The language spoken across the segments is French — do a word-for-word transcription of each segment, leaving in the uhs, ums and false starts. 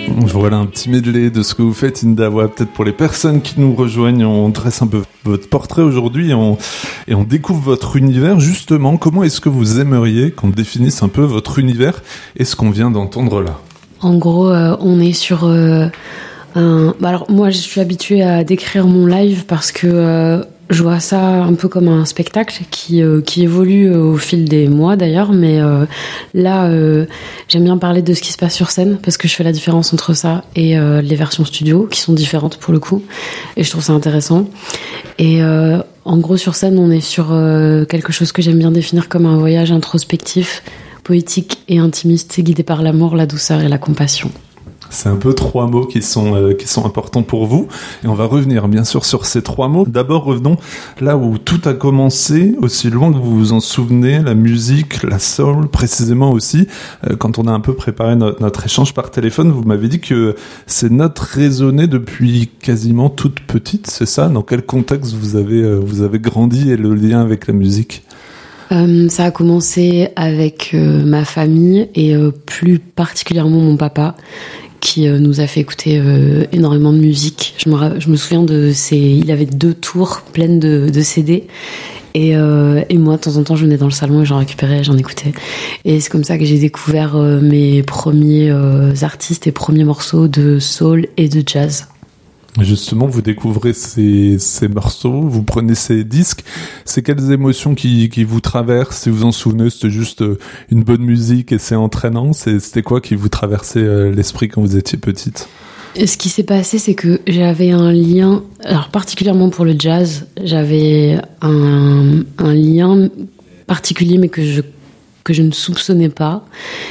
Voilà un petit medley de ce que vous faites, Indawa. Peut-être pour les personnes qui nous rejoignent, on dresse un peu votre portrait aujourd'hui et on, et on découvre votre univers. Justement, comment est-ce que vous aimeriez qu'on définisse un peu votre univers et ce qu'on vient d'entendre là? En gros, euh, on est sur euh, un... Bah alors, moi, je suis habituée à décrire mon live parce que euh, je vois ça un peu comme un spectacle qui, euh, qui évolue au fil des mois d'ailleurs, mais euh, là euh, j'aime bien parler de ce qui se passe sur scène parce que je fais la différence entre ça et euh, les versions studio qui sont différentes pour le coup et je trouve ça intéressant. Et euh, en gros sur scène on est sur euh, quelque chose que j'aime bien définir comme un voyage introspectif, poétique et intimiste guidé par l'amour, la douceur et la compassion. C'est un peu trois mots qui sont euh, qui sont importants pour vous et on va revenir bien sûr sur ces trois mots. D'abord revenons là où tout a commencé, aussi loin que vous vous en souvenez, la musique, la soul précisément aussi. Euh, quand on a un peu préparé no- notre échange par téléphone, vous m'avez dit que ces notes résonnaient depuis quasiment toute petite, c'est ça? Dans quel contexte vous avez euh, vous avez grandi et le lien avec la musique? Euh, ça a commencé avec euh, ma famille et euh, plus particulièrement mon papa qui euh, nous a fait écouter euh, énormément de musique. Je me, ra- je me souviens de ces... Il avait deux tours pleines de, de C D et, euh, et moi de temps en temps je venais dans le salon et j'en récupérais, j'en écoutais. Et c'est comme ça que j'ai découvert euh, mes premiers euh, artistes et premiers morceaux de soul et de jazz. Justement, vous découvrez ces, ces morceaux, vous prenez ces disques. C'est quelles émotions qui, qui vous traversent? Si vous vous en souvenez, c'était juste une bonne musique et c'est entraînant. C'est, c'était quoi qui vous traversait l'esprit quand vous étiez petite? Et ce qui s'est passé, c'est que j'avais un lien, alors particulièrement pour le jazz, j'avais un, un lien particulier, mais que je, que je ne soupçonnais pas.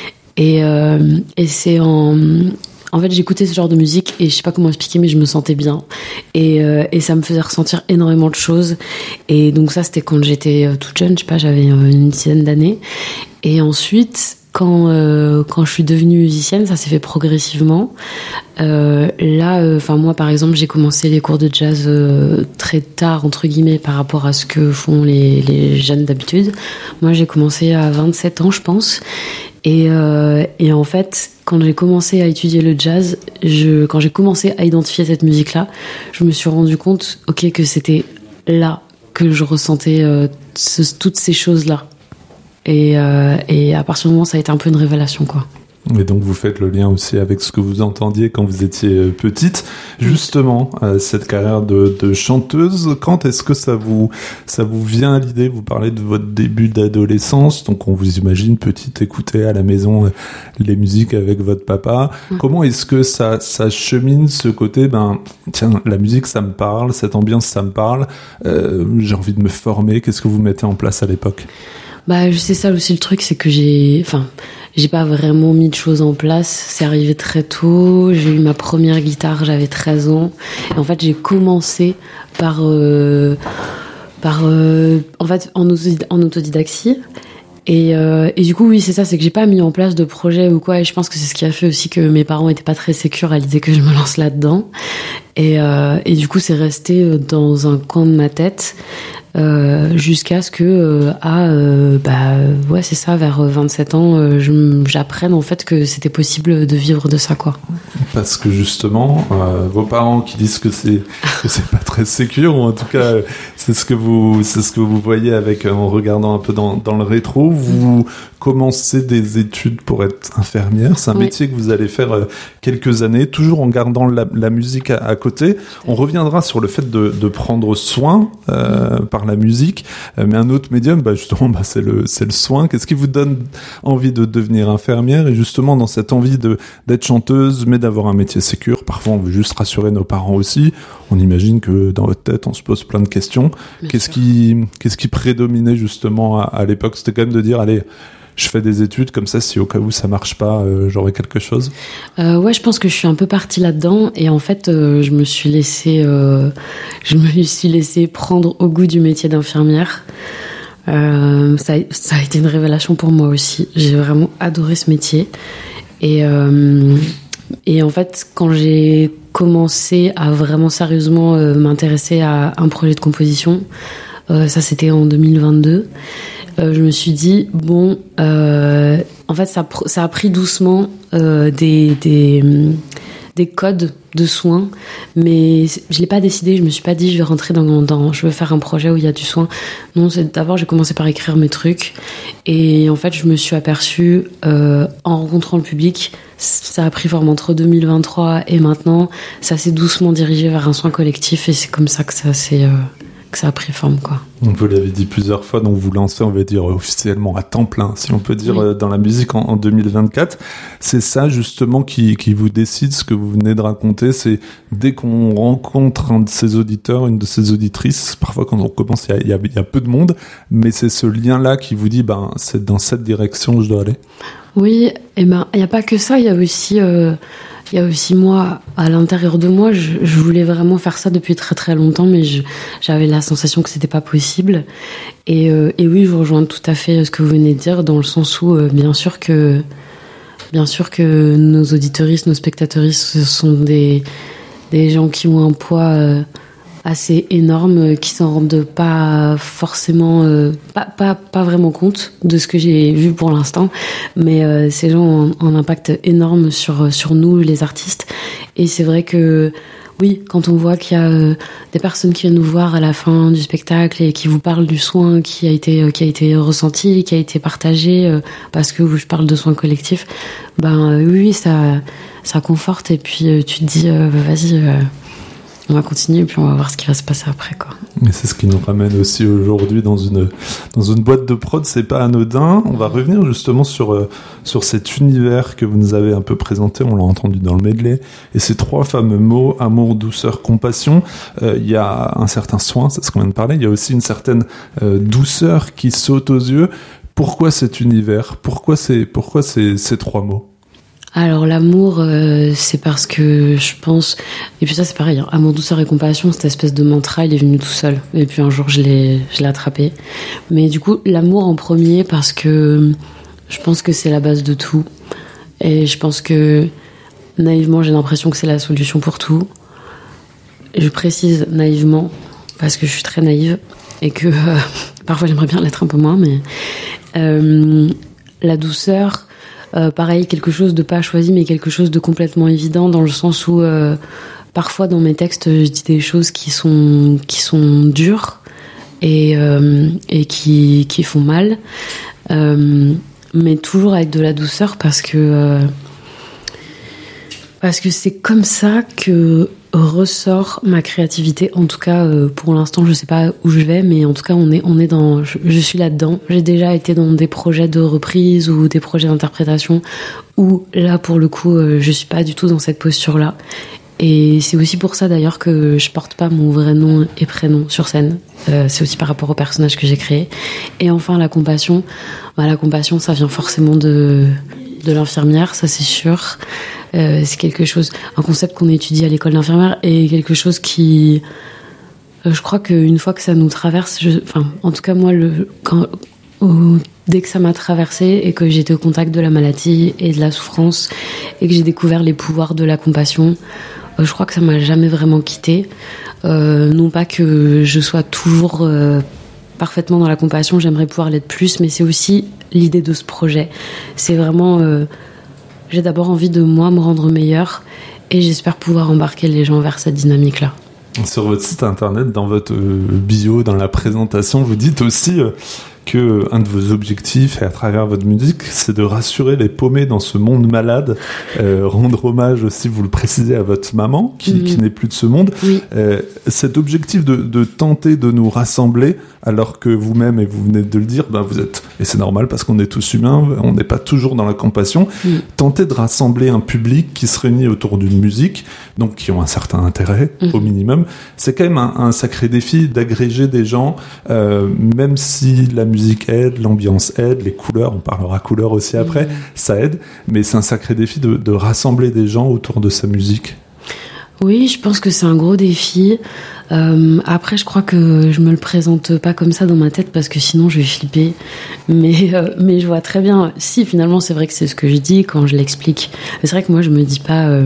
Et, euh, et c'est en... En fait, j'écoutais ce genre de musique et je sais pas comment expliquer, mais je me sentais bien. Et, euh, et ça me faisait ressentir énormément de choses. Et donc ça, c'était quand j'étais euh, toute jeune, je sais pas, j'avais euh, une dizaine d'années. Et ensuite, quand, euh, quand je suis devenue musicienne, ça s'est fait progressivement. Euh, là, enfin euh, moi, par exemple, j'ai commencé les cours de jazz euh, très tard, entre guillemets, par rapport à ce que font les, les jeunes d'habitude. Moi, j'ai commencé à vingt-sept ans, je pense. Et, euh, et en fait, quand j'ai commencé à étudier le jazz, je, quand j'ai commencé à identifier cette musique-là, je me suis rendu compte, ok, que c'était là que je ressentais euh, ce, toutes ces choses-là. Et, euh, et à partir du moment, ça a été un peu une révélation, quoi. Et donc vous faites le lien aussi avec ce que vous entendiez quand vous étiez petite. Justement, euh, cette carrière de, de chanteuse, quand est-ce que ça vous ça vous vient à l'idée? Vous parlez de votre début d'adolescence, donc on vous imagine petite écouter à la maison euh, les musiques avec votre papa. Ouais. Comment est-ce que ça ça chemine ce côté? Ben tiens, la musique ça me parle, cette ambiance ça me parle. Euh, j'ai envie de me former. Qu'est-ce que vous mettez en place à l'époque? Bah je sais ça aussi le truc, c'est que j'ai, enfin. J'ai pas vraiment mis de choses en place. C'est arrivé très tôt. J'ai eu ma première guitare, j'avais treize ans. Et en fait, j'ai commencé par, euh, par, euh, en fait, en, autodid- en autodidactie. Et, euh, et du coup, oui, c'est ça, c'est que j'ai pas mis en place de projet ou quoi. Et je pense que c'est ce qui a fait aussi que mes parents étaient pas très sécures à l'idée que je me lance là-dedans. Et, euh, et du coup, c'est resté dans un coin de ma tête. Euh, jusqu'à ce que euh, à euh, bah ouais c'est ça vers vingt-sept ans euh, je, j'apprenne en fait que c'était possible de vivre de ça, quoi. Parce que justement euh, vos parents qui disent que c'est que c'est pas très sécure, ou en tout cas c'est ce que vous c'est ce que vous voyez avec en regardant un peu dans dans le rétro, vous commencez des études pour être infirmière. C'est un oui. métier que vous allez faire euh, quelques années, toujours en gardant la, la musique à, à côté. On reviendra sur le fait de, de prendre soin euh, par la musique, euh, mais un autre médium, bah justement, bah c'est le c'est le soin. Qu'est-ce qui vous donne envie de devenir infirmière? Et justement, dans cette envie de d'être chanteuse, mais d'avoir un métier sécure, parfois on veut juste rassurer nos parents aussi. On imagine que dans votre tête, on se pose plein de questions. Bien qu'est-ce sûr. qui qu'est-ce qui prédominait justement à, à l'époque? C'était quand même de dire, allez, je fais des études comme ça, si au cas où ça marche pas, euh, j'aurai quelque chose. Euh, ouais, je pense que je suis un peu partie là-dedans et en fait, euh, je me suis laissée, euh, je me suis laissée prendre au goût du métier d'infirmière. Euh, ça, ça a été une révélation pour moi aussi. J'ai vraiment adoré ce métier et euh, et en fait, quand j'ai commencé à vraiment sérieusement euh, m'intéresser à un projet de composition, euh, ça c'était en deux mille vingt-deux. Euh, je me suis dit bon, euh, en fait ça, ça a pris doucement euh, des, des des codes de soins, mais je l'ai pas décidé. Je me suis pas dit je vais rentrer dans, dans je veux faire un projet où il y a du soin. Non, c'est d'abord j'ai commencé par écrire mes trucs et en fait je me suis aperçue euh, en rencontrant le public, ça a pris forme entre deux mille vingt-trois et maintenant, ça s'est doucement dirigé vers un soin collectif et c'est comme ça que ça s'est euh, que ça a pris forme, quoi. Vous l'avez dit plusieurs fois, donc vous lancez, on va dire, officiellement à temps plein, si on peut dire, oui. dans la musique en, en deux mille vingt-quatre. C'est ça, justement, qui, qui vous décide, ce que vous venez de raconter, c'est dès qu'on rencontre un de ses auditeurs, une de ses auditrices, parfois quand on commence, il y a, y a peu de monde, mais c'est ce lien-là qui vous dit, ben, c'est dans cette direction que je dois aller. Oui, et ben, il n'y a pas que ça, il y a aussi... Euh... Il y a aussi moi, à l'intérieur de moi, je, je voulais vraiment faire ça depuis très très longtemps, mais je, j'avais la sensation que c'était pas possible. Et, euh, et oui, je rejoins tout à fait ce que vous venez de dire, dans le sens où, euh, bien sûr que, bien sûr que nos auditeuristes, nos spectateuristes, ce sont des, des gens qui ont un poids euh, assez énorme, qui s'en rendent pas forcément, euh, pas, pas, pas vraiment compte de ce que j'ai vu pour l'instant, mais euh, ces gens ont un impact énorme sur, sur nous, les artistes. Et c'est vrai que, oui, quand on voit qu'il y a euh, des personnes qui viennent nous voir à la fin du spectacle et qui vous parlent du soin qui a été, euh, qui a été ressenti, qui a été partagé, euh, parce que je parle de soins collectifs, ben euh, oui, ça, ça conforte et puis euh, tu te dis, euh, vas-y, euh, on va continuer et puis on va voir ce qui va se passer après, quoi. Et c'est ce qui nous ramène aussi aujourd'hui dans une, dans une boîte de prod, c'est pas anodin. On va revenir justement sur, euh, sur cet univers que vous nous avez un peu présenté, on l'a entendu dans le medley, et ces trois fameux mots, amour, douceur, compassion. Il euh, y a un certain soin, c'est ce qu'on vient de parler, il y a aussi une certaine euh, douceur qui saute aux yeux. Pourquoi cet univers ? Pourquoi ces, pourquoi ces, ces trois mots ? Alors l'amour, euh, c'est parce que je pense... Et puis ça c'est pareil, hein, amour, douceur et compassion, cette espèce de mantra, il est venu tout seul. Et puis un jour je l'ai, je l'ai attrapé. Mais du coup, l'amour en premier parce que je pense que c'est la base de tout. Et je pense que naïvement, j'ai l'impression que c'est la solution pour tout. Et je précise naïvement parce que je suis très naïve et que euh, parfois j'aimerais bien l'être un peu moins, mais euh, la douceur... Euh, pareil, quelque chose de pas choisi, mais quelque chose de complètement évident, dans le sens où euh, parfois dans mes textes, je dis des choses qui sont qui sont dures et euh, et qui qui font mal, euh, mais toujours avec de la douceur parce que euh, parce que c'est comme ça que ressort ma créativité. En tout cas, euh, pour l'instant, je sais pas où je vais, mais en tout cas, on est, on est dans, je, je suis là-dedans. J'ai déjà été dans des projets de reprise ou des projets d'interprétation où là, pour le coup, euh, je suis pas du tout dans cette posture-là. Et c'est aussi pour ça d'ailleurs que je porte pas mon vrai nom et prénom sur scène. Euh, c'est aussi par rapport au personnage que j'ai créé. Et enfin, la compassion. Bah, la compassion, ça vient forcément de, de l'infirmière, ça c'est sûr. Euh, c'est quelque chose, un concept qu'on étudie à l'école d'infirmière et quelque chose qui, euh, je crois qu'une fois que ça nous traverse, je, enfin, en tout cas moi, le, quand, au, dès que ça m'a traversé et que j'étais au contact de la maladie et de la souffrance et que j'ai découvert les pouvoirs de la compassion, euh, je crois que ça m'a jamais vraiment quittée. Euh, non pas que je sois toujours euh, parfaitement dans la compassion, j'aimerais pouvoir l'être plus, mais c'est aussi l'idée de ce projet. C'est vraiment... Euh, J'ai d'abord envie de, moi, me rendre meilleure et j'espère pouvoir embarquer les gens vers cette dynamique-là. Sur votre site internet, dans votre bio, dans la présentation, vous dites aussi que un de vos objectifs, et à travers votre musique, c'est de rassurer les paumés dans ce monde malade, euh, rendre hommage aussi, vous le précisez, à votre maman, qui, mmh. qui n'est plus de ce monde. Oui. Euh, cet objectif de, de tenter de nous rassembler, alors que vous-même, et vous venez de le dire, ben vous êtes, et c'est normal parce qu'on est tous humains, on n'est pas toujours dans la compassion, mmh. tenter de rassembler un public qui se réunit autour d'une musique, donc qui ont un certain intérêt, mmh. au minimum, c'est quand même un, un sacré défi d'agréger des gens, euh, même si la musique aide, l'ambiance aide, les couleurs, on parlera couleurs aussi après, mmh. ça aide, mais c'est un sacré défi de, de rassembler des gens autour de sa musique. Oui, je pense que c'est un gros défi. Euh, après, je crois que je me le présente pas comme ça dans ma tête parce que sinon je vais flipper. Mais, euh, mais je vois très bien. Si, finalement, c'est vrai que c'est ce que je dis quand je l'explique. Mais c'est vrai que moi, je me dis pas... Euh,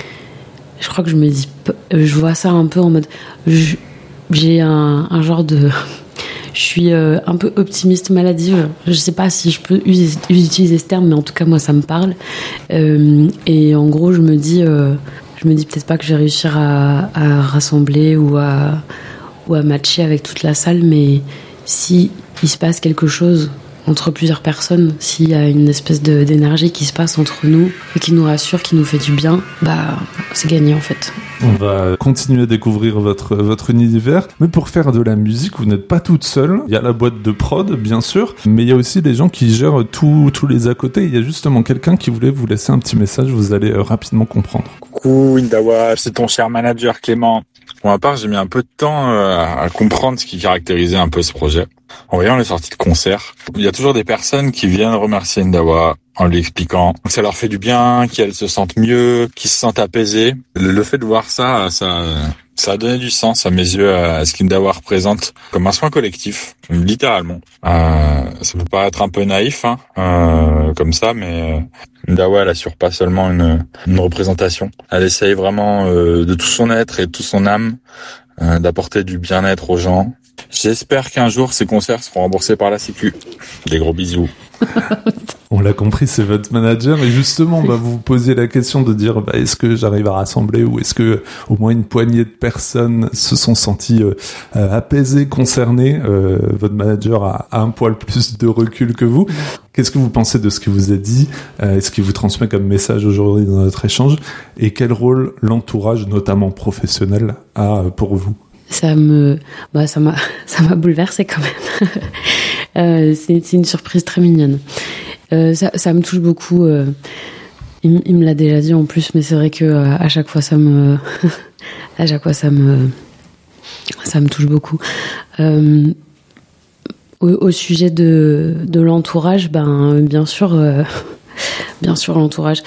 je crois que je me dis... Je vois ça un peu en mode... Je, j'ai un, un genre de... Je suis euh, un peu optimiste maladive. Je sais pas si je peux utiliser ce terme, mais en tout cas, moi, ça me parle. Euh, et en gros, je me dis... Euh, je me dis peut-être pas que je vais réussir à, à rassembler ou à, ou à matcher avec toute la salle, mais si il se passe quelque chose entre plusieurs personnes, s'il y a une espèce de, d'énergie qui se passe entre nous et qui nous rassure, qui nous fait du bien, bah c'est gagné en fait. On va continuer à découvrir votre, votre univers, mais pour faire de la musique, vous n'êtes pas toute seule. Il y a la boîte de prod, bien sûr, mais il y a aussi les gens qui gèrent tout, tous les à côté. Il y a justement quelqu'un qui voulait vous laisser un petit message, vous allez rapidement comprendre. Coucou Indawa, c'est ton cher manager Clément. Pour ma part, j'ai mis un peu de temps à comprendre ce qui caractérisait un peu ce projet. En voyant les sorties de concerts, il y a toujours des personnes qui viennent remercier Indawa en lui expliquant que ça leur fait du bien, qu'elles se sentent mieux, qu'ils se sentent apaisés. Le, le fait de voir ça, ça, ça a donné du sens à mes yeux à ce qu'Indawa représente comme un soin collectif, littéralement. Euh, ça peut paraître un peu naïf, hein, euh, comme ça, mais Indawa, elle assure pas seulement une, une représentation. Elle essaye vraiment euh, de tout son être et de toute son âme euh, d'apporter du bien-être aux gens. J'espère qu'un jour, ces concerts seront remboursés par la Sécu. Des gros bisous. On l'a compris, c'est votre manager. Et justement, bah, vous vous posiez la question de dire, bah, est-ce que j'arrive à rassembler ou est-ce que au moins une poignée de personnes se sont senties euh, apaisées, concernées. Euh, votre manager a, a un poil plus de recul que vous. Qu'est-ce que vous pensez de ce qu'il vous a dit? euh, Est-ce qu'il vous transmet comme message aujourd'hui dans notre échange? Et quel rôle l'entourage, notamment professionnel, a pour vous? Ça me, bah ça m'a, ça m'a bouleversée quand même. euh, c'est, c'est une surprise très mignonne. Euh, ça, ça me touche beaucoup. Euh, il, il me l'a déjà dit en plus, mais c'est vrai que euh, à chaque fois ça me, à chaque fois ça me, ça me touche beaucoup. Euh, au, au sujet de de l'entourage, ben bien sûr, euh, bien sûr l'entourage.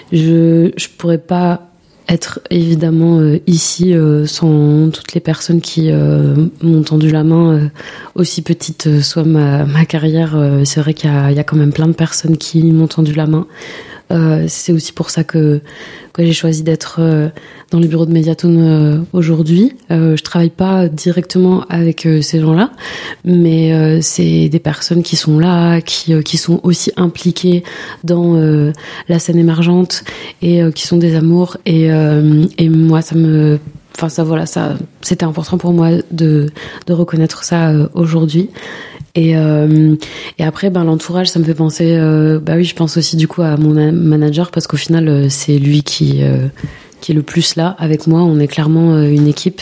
Je je pourrais pas être évidemment euh, ici euh, sans toutes les personnes qui euh, m'ont tendu la main, euh, aussi petite euh, soit ma, ma carrière. Euh, c'est vrai qu'il y a, il y a quand même plein de personnes qui m'ont tendu la main. Euh, c'est aussi pour ça que, que j'ai choisi d'être euh, dans le bureau de Mediatone euh, aujourd'hui. Euh, je travaille pas directement avec euh, ces gens-là, mais euh, c'est des personnes qui sont là, qui, euh, qui sont aussi impliquées dans euh, la scène émergente et euh, qui sont des amours. Et, euh, et moi, ça me... Enfin, ça, voilà, ça, c'était important pour moi de, de reconnaître ça euh, aujourd'hui. Et, euh, et après, ben, l'entourage, ça me fait penser, euh, bah oui, je pense aussi du coup à mon manager parce qu'au final, euh, c'est lui qui, euh, qui est le plus là avec moi. On est clairement euh, une équipe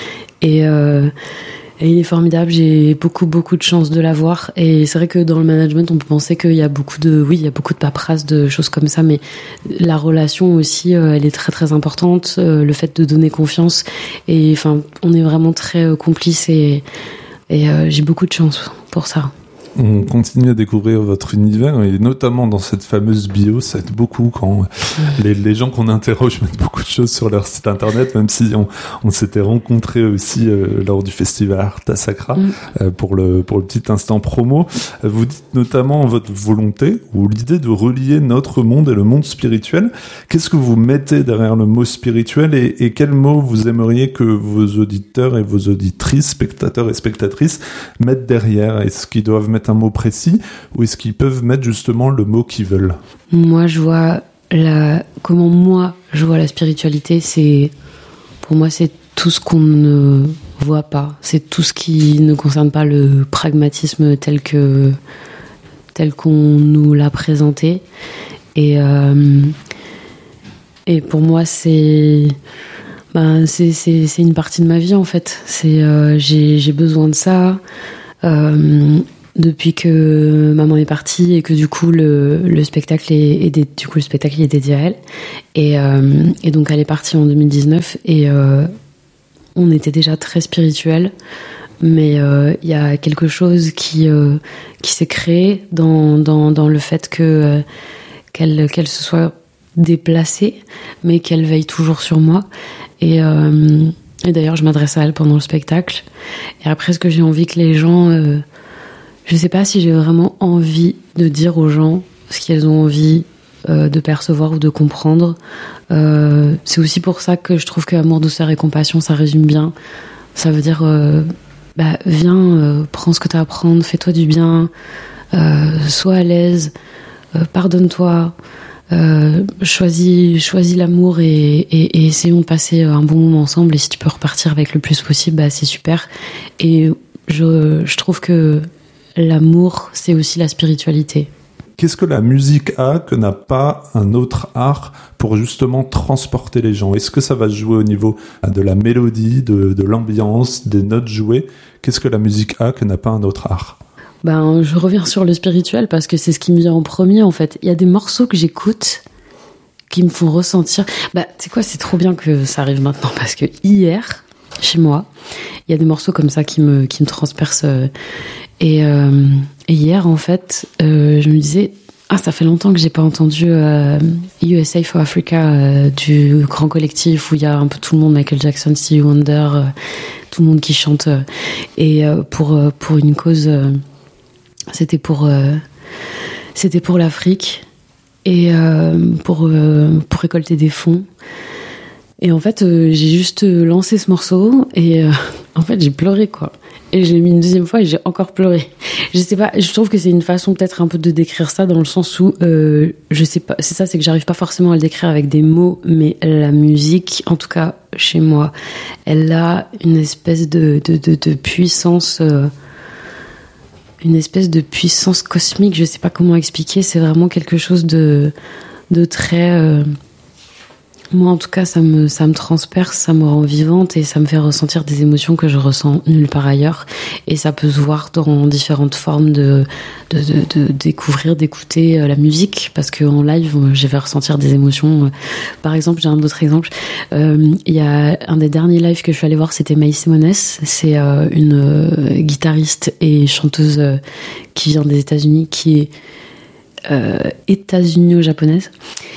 et, euh, et il est formidable. J'ai beaucoup, beaucoup de chance de l'avoir. Et c'est vrai que dans le management, on peut penser qu'il y a beaucoup de, oui, il y a beaucoup de paperasse, de choses comme ça, mais la relation aussi, euh, elle est très, très importante. Euh, le fait de donner confiance et enfin, on est vraiment très euh, complices et, et euh, j'ai beaucoup de chance pour ça. On continue à découvrir votre univers et notamment dans cette fameuse bio, ça aide beaucoup quand les, les gens qu'on interroge mettent beaucoup de choses sur leur site internet, même si on, on s'était rencontrés aussi euh, lors du festival Arta Sacra mm. euh, pour le pour le petit instant promo. Vous dites notamment votre volonté ou l'idée de relier notre monde et le monde spirituel. Qu'est-ce que vous mettez derrière le mot spirituel et, et quel mot vous aimeriez que vos auditeurs et vos auditrices, spectateurs et spectatrices mettent derrière? Est-ce qu'ils doivent mettre un mot précis ou est-ce qu'ils peuvent mettre justement le mot qu'ils veulent? Moi, je vois la... comment moi je vois la spiritualité, c'est pour moi c'est tout ce qu'on ne voit pas, c'est tout ce qui ne concerne pas le pragmatisme tel que tel qu'on nous l'a présenté et euh... et pour moi c'est ben c'est c'est c'est une partie de ma vie en fait. C'est euh, j'ai j'ai besoin de ça. Euh, depuis que maman est partie et que du coup le, le spectacle est, est dé, du coup le spectacle est dédié à elle et, euh, et donc elle est partie en deux mille dix-neuf et euh, on était déjà très spirituel mais il euh, y a quelque chose qui euh, qui s'est créé dans dans dans le fait que euh, qu'elle qu'elle se soit déplacée mais qu'elle veille toujours sur moi et euh, et d'ailleurs je m'adresse à elle pendant le spectacle et après ce que j'ai envie que les gens euh, je sais pas si j'ai vraiment envie de dire aux gens ce qu'elles ont envie euh, de percevoir ou de comprendre. Euh, c'est aussi pour ça que je trouve que amour, douceur et compassion, ça résume bien. Ça veut dire, euh, bah, viens, euh, prends ce que t'as à prendre, fais-toi du bien, euh, sois à l'aise, euh, pardonne-toi, euh, choisis, choisis l'amour et, et, et essayons de passer un bon moment ensemble. Et si tu peux repartir avec le plus possible, bah, c'est super. Et je, je trouve que l'amour, c'est aussi la spiritualité. Qu'est-ce que la musique a que n'a pas un autre art pour justement transporter les gens? Est-ce que ça va jouer au niveau de la mélodie, de, de l'ambiance, des notes jouées? Qu'est-ce que la musique a que n'a pas un autre art? Ben, je reviens sur le spirituel parce que c'est ce qui me vient en premier, en fait. Il y a des morceaux que j'écoute qui me font ressentir... Bah, tu sais quoi, c'est trop bien que ça arrive maintenant parce que hier, chez moi, il y a des morceaux comme ça qui me, qui me transpercent. Et, euh, et hier, en fait, euh, je me disais... Ah, ça fait longtemps que j'ai pas entendu euh, U S A for Africa euh, du grand collectif où il y a un peu tout le monde, Michael Jackson, Stevie Wonder, euh, tout le monde qui chante. Euh, et euh, pour, euh, pour une cause... Euh, C'était pour, euh, c'était pour l'Afrique et euh, pour, euh, pour récolter des fonds. Et en fait, euh, j'ai juste lancé ce morceau et euh, en fait, j'ai pleuré, quoi. Et je l'ai mis une deuxième fois et j'ai encore pleuré. Je sais pas, je trouve que c'est une façon peut-être un peu de décrire ça dans le sens où, euh, je sais pas, c'est ça, c'est que j'arrive pas forcément à le décrire avec des mots, mais la musique, en tout cas chez moi, elle a une espèce de, de, de, de puissance... Euh, une espèce de puissance cosmique, je sais pas comment expliquer, c'est vraiment quelque chose de, de très... Euh, moi, en tout cas, ça me, ça me transperce, ça me rend vivante et ça me fait ressentir des émotions que je ressens nulle part ailleurs. Et ça peut se voir dans différentes formes de, de, de, de découvrir, d'écouter la musique, parce qu'en live, je vais ressentir des émotions. Par exemple, j'ai un autre exemple. Euh, il y a un des derniers lives que je suis allée voir, c'était Maï Simones. C'est euh, une euh, guitariste et chanteuse euh, qui vient des États-Unis, qui est euh, états-unio-japonaise.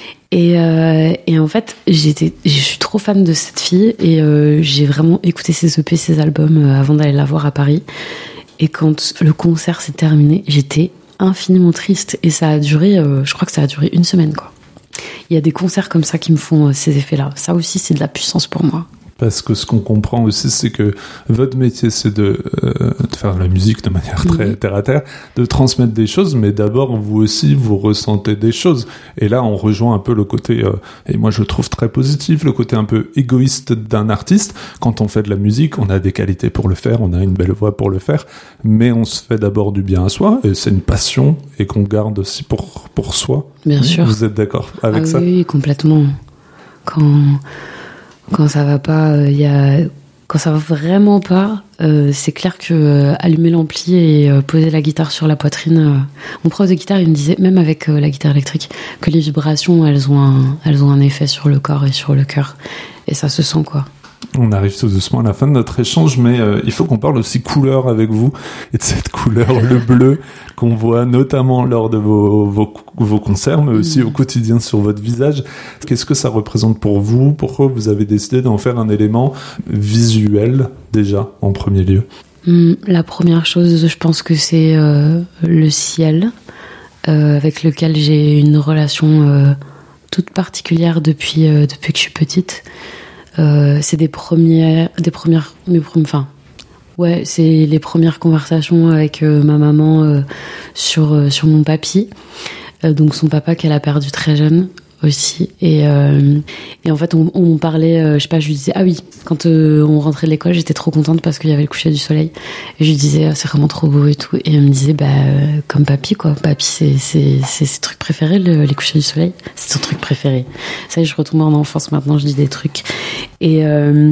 Et, euh, et en fait, j'étais, je suis trop fan de cette fille et euh, j'ai vraiment écouté ses E P, ses albums euh, avant d'aller la voir à Paris. Et quand le concert s'est terminé, j'étais infiniment triste et ça a duré, euh, je crois que ça a duré une semaine, quoi. Il y a des concerts comme ça qui me font euh, ces effets-là. Ça aussi, c'est de la puissance pour moi. Parce que ce qu'on comprend aussi, c'est que votre métier, c'est de, euh, de faire de la musique de manière très terre à terre, de transmettre des choses, mais d'abord, vous aussi, vous ressentez des choses. Et là, on rejoint un peu le côté, euh, et moi je le trouve très positif, le côté un peu égoïste d'un artiste. Quand on fait de la musique, on a des qualités pour le faire, on a une belle voix pour le faire, mais on se fait d'abord du bien à soi, et c'est une passion, et qu'on garde aussi pour, pour soi. Bien sûr. Vous êtes d'accord avec ah, ça? Oui, complètement. Quand... Quand ça va pas, il euh, y a quand ça va vraiment pas, euh, c'est clair que euh, allumer l'ampli et euh, poser la guitare sur la poitrine. Euh, mon prof de guitare, il me disait, même avec euh, la guitare électrique, que les vibrations, elles ont un, elles ont un effet sur le corps et sur le cœur, et ça se sent, quoi. On arrive tout doucement à la fin de notre échange, mais euh, il faut qu'on parle aussi couleur avec vous, et de cette couleur, le bleu, qu'on voit notamment lors de vos, vos, vos concerts, mais aussi au quotidien sur votre visage. Qu'est-ce que ça représente pour vous? Pourquoi vous avez décidé d'en faire un élément visuel, déjà, en premier lieu? La première chose, je pense que c'est euh, le ciel, euh, avec lequel j'ai une relation euh, toute particulière depuis, euh, depuis que je suis petite. Euh, c'est des premières, des premières, mes premières, enfin, ouais, c'est les premières conversations avec euh, ma maman euh, sur euh, sur mon papy, euh, donc son papa qu'elle a perdu très jeune aussi, et euh, et en fait on, on parlait, euh, je sais pas, je lui disais ah oui, quand euh, on rentrait de l'école, j'étais trop contente parce qu'il y avait le coucher du soleil, et je lui disais ah, c'est vraiment trop beau et tout, et elle me disait bah euh, comme papy quoi, papy c'est c'est c'est ses trucs préférés, le, les couchers du soleil, c'est son truc préféré. Ça y est, je retombe en enfance maintenant, je dis des trucs. Et, euh,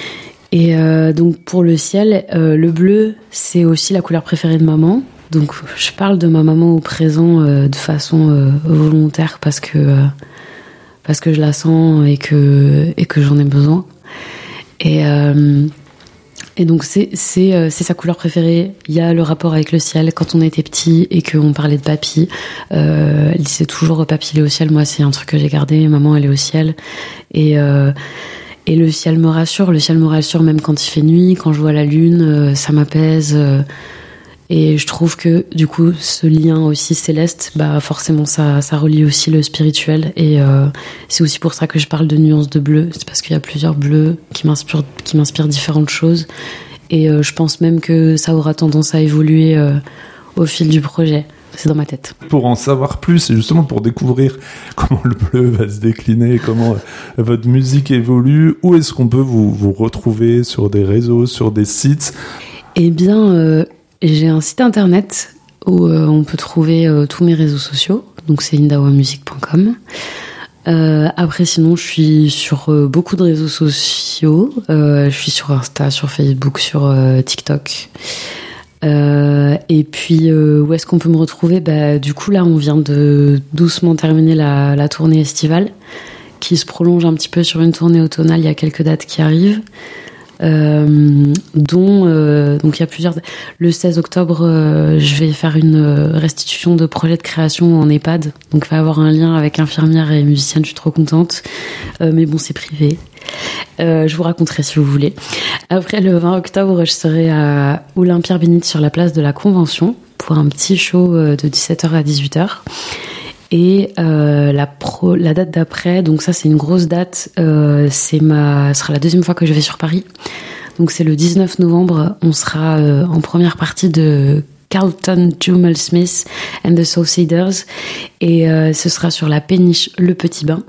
et euh, donc pour le ciel, euh, le bleu, c'est aussi la couleur préférée de maman. Donc je parle de ma maman au présent euh, de façon euh, volontaire parce que, euh, parce que je la sens et que, et que j'en ai besoin. Et, euh, et donc c'est, c'est, euh, c'est sa couleur préférée. Il y a le rapport avec le ciel. Quand on était petit et qu'on parlait de papy, euh, elle disait toujours papy il est au ciel. Moi c'est un truc que j'ai gardé, maman elle est au ciel. Et... Euh, Et le ciel me rassure, le ciel me rassure même quand il fait nuit, quand je vois la lune, euh, ça m'apaise. Euh, et je trouve que du coup, ce lien aussi céleste, bah forcément, ça, ça relie aussi le spirituel. Et euh, c'est aussi pour ça que je parle de nuances de bleu. C'est parce qu'il y a plusieurs bleus qui m'inspirent, qui m'inspirent différentes choses. Et euh, je pense même que ça aura tendance à évoluer euh, au fil du projet. c'est dans ma tête. Pour en savoir plus et justement pour découvrir comment le bleu va se décliner, comment euh, votre musique évolue, où est-ce qu'on peut vous, vous retrouver sur des réseaux, sur des sites? Eh bien, euh, j'ai un site internet où euh, on peut trouver euh, tous mes réseaux sociaux, donc c'est indawa music point com. Euh, après, sinon, je suis sur euh, beaucoup de réseaux sociaux. Euh, je suis sur Insta, sur Facebook, sur euh, TikTok. Euh, et puis, euh, où est-ce qu'on peut me retrouver? Bah, du coup, là, on vient de doucement terminer la, la tournée estivale, qui se prolonge un petit peu sur une tournée automnale. Il y a quelques dates qui arrivent. Euh, dont euh, donc il y a plusieurs. Le seize octobre, euh, je vais faire une restitution de projet de création en EHPAD, donc il va y avoir un lien avec infirmière et musicienne. Je suis trop contente, euh, mais bon, c'est privé. Euh, je vous raconterai si vous voulez. Après, le vingt octobre, je serai à Olympia-Bénite sur la place de la Convention pour un petit show de dix-sept heures à dix-huit heures. Et euh, la, pro, la date d'après, donc ça c'est une grosse date, euh, c'est ma, ce sera la deuxième fois que je vais sur Paris. Donc c'est le dix-neuf novembre, on sera euh, en première partie de Carlton Jumel Smith and the Soulseeders, et euh, ce sera sur la péniche Le Petit Bain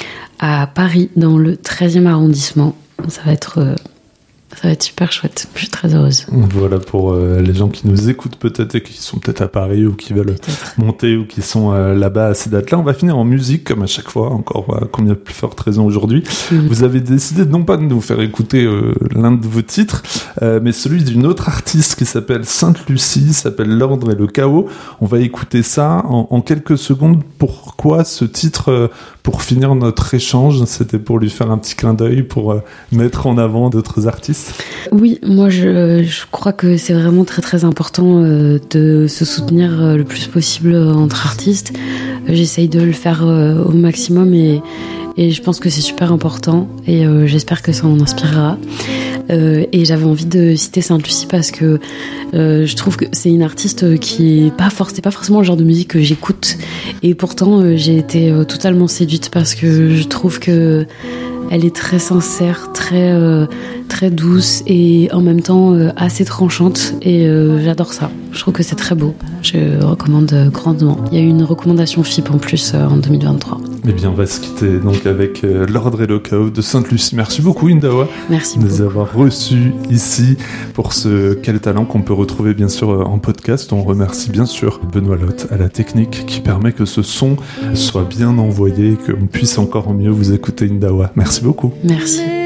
à Paris, dans le treizième arrondissement. Ça va être... Euh, Ça va être super chouette, je suis très heureuse. Voilà pour euh, les gens qui nous écoutent peut-être et qui sont peut-être à Paris ou qui veulent peut-être monter ou qui sont euh, là-bas à ces dates-là. On va finir en musique comme à chaque fois, encore euh, combien de plus forte raison aujourd'hui. Mmh. Vous avez décidé non pas de nous faire écouter euh, l'un de vos titres, euh, mais celui d'une autre artiste qui s'appelle Sainte Lucie, s'appelle L'Ordre et le Chaos. On va écouter ça en, en quelques secondes. Pourquoi ce titre euh, pour finir notre échange? C'était pour lui faire un petit clin d'œil, pour euh, mettre en avant d'autres artistes. Oui, moi je, je crois que c'est vraiment très très important euh, de se soutenir euh, le plus possible euh, entre artistes. Euh, j'essaye de le faire euh, au maximum et, et je pense que c'est super important et euh, j'espère que ça en inspirera. Euh, et j'avais envie de citer Sainte Lucie parce que euh, je trouve que c'est une artiste qui est pas forcément, c'est pas forcément le genre de musique que j'écoute, et pourtant euh, j'ai été euh, totalement séduite parce que je trouve que elle est très sincère, très euh, très douce et en même temps euh, assez tranchante, et euh, j'adore ça. Je trouve que c'est très beau. Je recommande grandement. Il y a eu une recommandation F I P en plus euh, en deux mille vingt-trois. Eh bien, on va se quitter donc avec euh, L'Ordre et le Chaos de Sainte Lucie. Merci beaucoup, Indawa. Merci de beaucoup. nous avoir reçus ici pour ce Quel Talent qu'on peut retrouver bien sûr en podcast. On remercie bien sûr Benoît Lotte à la technique qui permet que ce son soit bien envoyé, qu'on puisse encore mieux vous écouter, Indawa. Merci beaucoup. Merci.